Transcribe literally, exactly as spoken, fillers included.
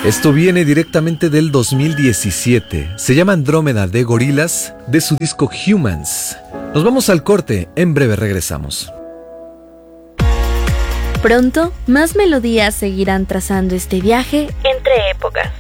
Esto viene directamente del dos mil diecisiete. Se llama Andrómeda de Gorillaz, de su disco Humans. Nos vamos al corte, en breve regresamos. Pronto, más melodías seguirán trazando este viaje entre épocas.